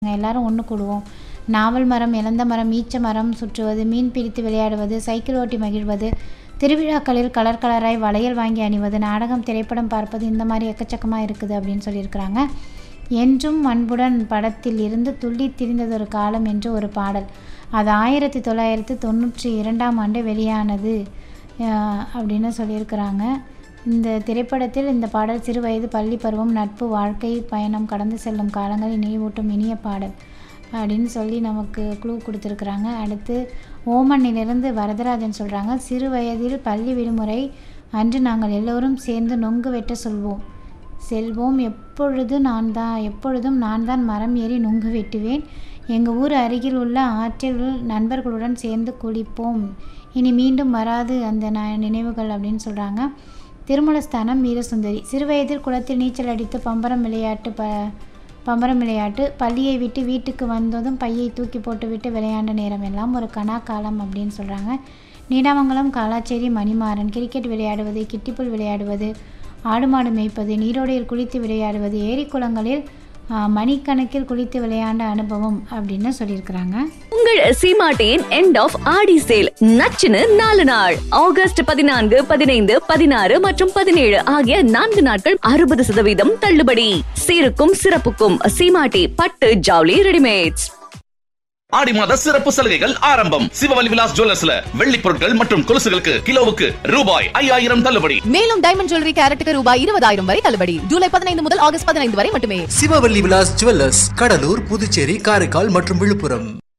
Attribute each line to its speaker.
Speaker 1: எல்லாரும் ஒன்று கூடுவோம். நாவல் மரம், இலந்த மரம், ஈச்ச மரம் சுற்றுவது, மீன் பிடித்து விளையாடுவது, சைக்கிள் ஓட்டி மகிழ்வது, திருவிழாக்களில் கலர் கலராய் வளையல் வாங்கி அணிவது, நாடகம், திரைப்படம் பார்ப்பது, இந்த மாதிரி எக்கச்சக்கமாக இருக்குது அப்படின்னு சொல்லியிருக்கிறாங்க. என்றும் அன்புடன் படத்தில் இருந்து துள்ளி திரிந்ததொரு காலம் என்று ஒரு பாடல். அது 1992 வெளியானது அப்படின்னு சொல்லியிருக்கிறாங்க. இந்த திரைப்படத்தில் இந்த பாடல் சிறு வயது, பள்ளி பருவம், நட்பு, வாழ்க்கை பயணம், கடந்து செல்லும் காலங்களை நினைவூட்டும் இனிய பாடல் அப்படின்னு சொல்லி நமக்கு க்ளூ கொடுத்துருக்குறாங்க. அடுத்து ஓமனிலிருந்து வரதராஜன் சொல்கிறாங்க, சிறு வயதில் பள்ளி விடுமுறை அன்று நாங்கள் எல்லோரும் சேர்ந்து நொங்கு வெட்ட செல்வோம். எப்பொழுதும் நான் தான் மரம் ஏறி நொங்கு வெட்டுவேன். எங்கள் ஊர் அருகில் உள்ள ஆற்றில் நண்பர்களுடன் சேர்ந்து குளிப்போம். இனி மீண்டும் வராது அந்த நினைவுகள் அப்படின்னு சொல்கிறாங்க. திருமலஸ்தானம் வீரசுந்தரி, சிறுவயதில் குளத்தில் நீச்சல் அடித்து பம்பரம் விளையாட்டு, பள்ளியை விட்டு வீட்டுக்கு வந்ததும் பையை தூக்கி போட்டுவிட்டு விளையாண்ட நேரம் எல்லாம் ஒரு கனா காலம் அப்படின்னு சொல்கிறாங்க. நீடாமங்கலம் காலாச்சேரி மணிமாறன், கிரிக்கெட் விளையாடுவது, கிட்டிப்புல் விளையாடுவது, ஆடு மாடு மேய்ப்பது, நீரோடையில் குளித்து விளையாடுவது, ஏரி குளங்களில் மணிக்கணக்கில் குளித்து விளையாண்ட அனுபவம் அப்படின்னு சொல்லியிருக்கிறாங்க.
Speaker 2: உங்கள் சீமாட்டியின் எண்ட் ஆஃப் ஆடி சேல் நச்சுன்னு 4 நாள் ஆகஸ்ட் 14, 15, 16 மற்றும் 17 ஆகிய 4 நாட்கள் 60% தள்ளுபடி. சீருக்கும் சிறப்புக்கும் சீமாட்டி பட்டு ஜவுளி ரெடிமேட்ஸ்.
Speaker 3: ஆடி மாத சிறப்பு சலுகைகள் ஆரம்பம். சிவவலி விலாஸ் ஜுவல்லர்ஸ்ல வெள்ளி பொருட்கள் மற்றும் கொலுசுகளுக்கு கிலோவுக்கு ரூபாய் 5000 தள்ளுபடி.
Speaker 4: மேலும் டைமண்ட் ஜுவல்லரி கேரட்டுக்கு ரூபாய் 20,000 வரை தள்ளுபடி. ஜூலை 15 முதல் ஆகஸ்ட் 15 வரை மட்டுமே.
Speaker 5: சிவவல்லி விலாஸ் ஜுவல்லர்ஸ், கடலூர், புதுச்சேரி, காரைக்கால் மற்றும் விழுப்புரம்.